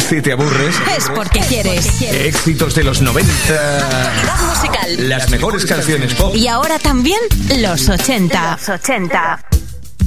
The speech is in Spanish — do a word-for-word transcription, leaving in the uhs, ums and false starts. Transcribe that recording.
Si te aburres, es porque quieres. Éxitos de los noventa. Actualidad musical. Las mejores canciones pop. Y ahora también los ochenta. Los ochenta.